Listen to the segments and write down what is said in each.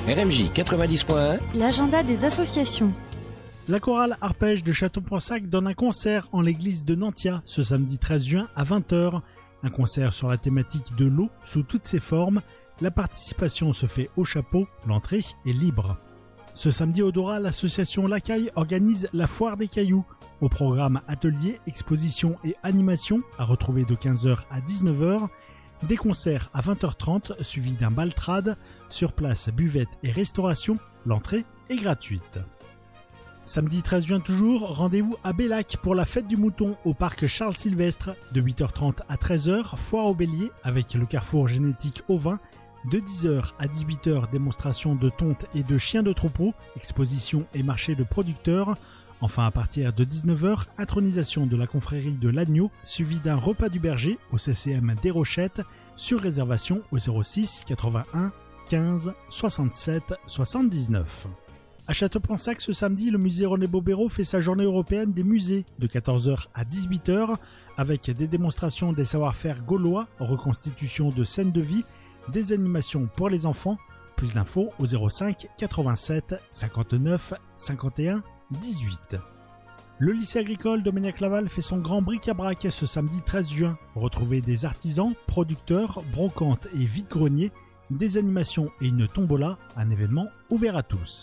RMJ 90.1, l'agenda des associations. La chorale arpège de Château-Pensac donne un concert en l'église de Nantia ce samedi 13 juin à 20h. Un concert sur la thématique de l'eau sous toutes ses formes. La participation se fait au chapeau, l'entrée est libre. Ce samedi au Dora, l'association Lacaille organise la foire des cailloux. Au programme ateliers, expositions et animations à retrouver de 15h à 19h. Des concerts à 20h30 suivis d'un baltrade. Sur place, buvette et restauration, l'entrée est gratuite. Samedi 13 juin toujours, rendez-vous à Bellac pour la fête du mouton au parc Charles Sylvestre. De 8h30 à 13h, foire au bélier avec le carrefour génétique ovin. De 10h à 18h, démonstration de tonte et de chiens de troupeau, exposition et marché de producteurs. Enfin, à partir de 19h, intronisation de la confrérie de l'agneau, suivi d'un repas du berger au CCM des Rochettes, sur réservation au 06 81 15 67 79. À Château-Pensac, ce samedi, le musée René Bobéro fait sa journée européenne des musées de 14h à 18h avec des démonstrations des savoir-faire gaulois, reconstitution de scènes de vie, des animations pour les enfants. Plus d'infos au 05 87 59 51 18. Le lycée agricole Dominiac-Laval fait son grand bric-à-brac ce samedi 13 juin. Retrouvez des artisans, producteurs, brocantes et vide-greniers, des animations et une tombola, un événement ouvert à tous.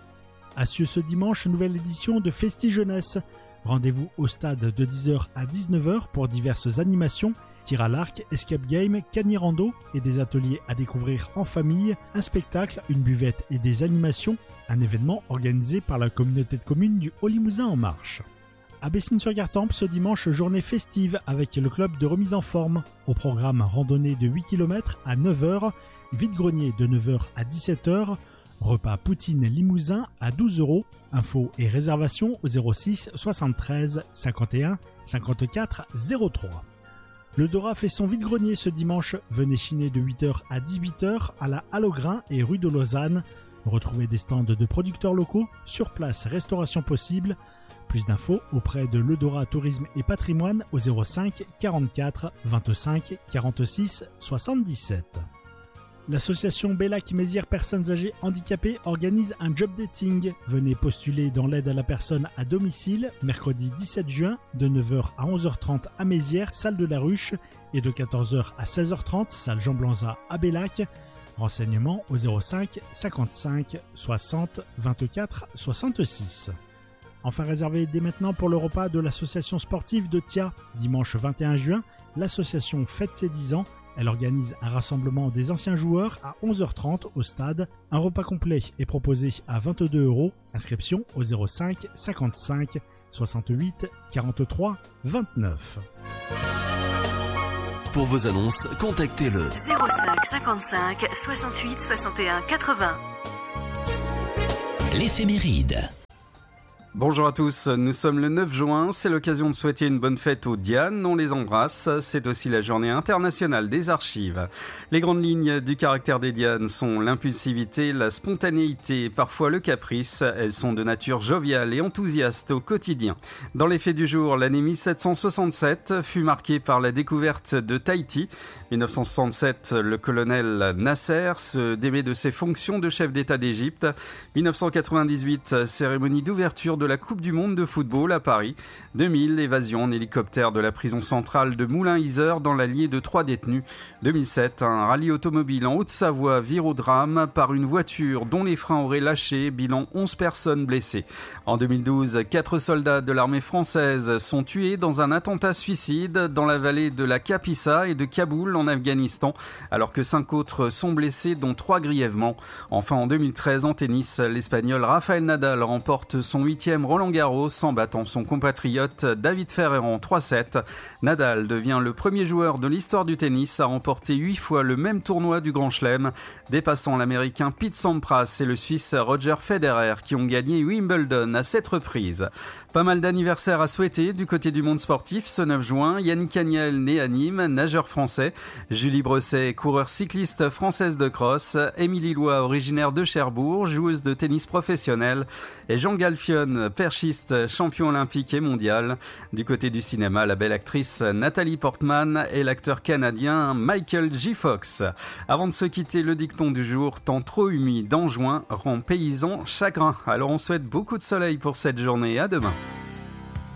À Cieux ce dimanche, nouvelle édition de Festi Jeunesse. Rendez-vous au stade de 10h à 19h pour diverses animations, tir à l'arc, escape game, canirando et des ateliers à découvrir en famille, un spectacle, une buvette et des animations, un événement organisé par la communauté de communes du Haut-Limousin en marche. À Bessines-sur-Gartempe, ce dimanche, journée festive avec le club de remise en forme. Au programme randonnée de 8 km à 9h, vide-grenier de 9h à 17h, repas Poutine Limousin à 12€. Infos et réservations au 06 73 51 54 03. Le Dora fait son vide-grenier ce dimanche. Venez chiner de 8h à 18h à la Halle aux Grains et rue de Lausanne. Retrouvez des stands de producteurs locaux. Sur place, restauration possible. Plus d'infos auprès de l'Eudora Tourisme et Patrimoine au 05 44 25 46 77. L'association Bellac-Mézières Personnes Âgées Handicapées organise un job dating. Venez postuler dans l'aide à la personne à domicile, mercredi 17 juin, de 9h à 11h30 à Mézières, salle de la Ruche, et de 14h à 16h30, salle Jean Blanza à Bellac. Renseignements au 05 55 60 24 66. Enfin, réservé dès maintenant pour le repas de l'association sportive de Thia. Dimanche 21 juin, l'association fête ses 10 ans. Elle organise un rassemblement des anciens joueurs à 11h30 au stade. Un repas complet est proposé à 22€. Inscription au 05 55 68 43 29. Pour vos annonces, contactez le 05 55 68 61 80. L'éphéméride. Bonjour à tous, nous sommes le 9 juin, c'est l'occasion de souhaiter une bonne fête aux Dianes, on les embrasse, c'est aussi la journée internationale des archives. Les grandes lignes du caractère des Dianes sont l'impulsivité, la spontanéité, parfois le caprice, elles sont de nature joviale et enthousiaste au quotidien. Dans les faits du jour, l'année 1767 fut marquée par la découverte de Tahiti. 1967, le colonel Nasser se démet de ses fonctions de chef d'État d'Égypte. 1998, cérémonie d'ouverture de la Coupe du Monde de football à Paris. 2000, évasion en hélicoptère de la prison centrale de Moulins-Isère dans l'Allier de 3 détenus. 2007, un rallye automobile en Haute-Savoie vire au drame par une voiture dont les freins auraient lâché, bilan 11 personnes blessées. En 2012, 4 soldats de l'armée française sont tués dans un attentat suicide dans la vallée de la Kapisa et de Kaboul en Afghanistan, alors que 5 autres sont blessés, dont 3 grièvement. Enfin, en 2013, en tennis, l'Espagnol Rafael Nadal remporte son 8e Roland-Garros en battant son compatriote David Ferrer en 3-7. Nadal devient le premier joueur de l'histoire du tennis à remporter 8 fois le même tournoi du Grand Chelem, dépassant l'Américain Pete Sampras et le Suisse Roger Federer qui ont gagné Wimbledon à 7 reprises. Pas mal d'anniversaires à souhaiter du côté du monde sportif ce 9 juin. Yannick Agnel, né à Nîmes, nageur français. Julie Bresset, coureur cycliste française de cross. Émilie Lois, originaire de Cherbourg, joueuse de tennis professionnelle. Et Jean Galfion, Antoine Perchiste, champion olympique et mondial. Du côté du cinéma, la belle actrice Nathalie Portman et l'acteur canadien Michael J. Fox. Avant de se quitter, le dicton du jour, temps trop humide en juin rend paysan chagrin. Alors on souhaite beaucoup de soleil pour cette journée, à demain.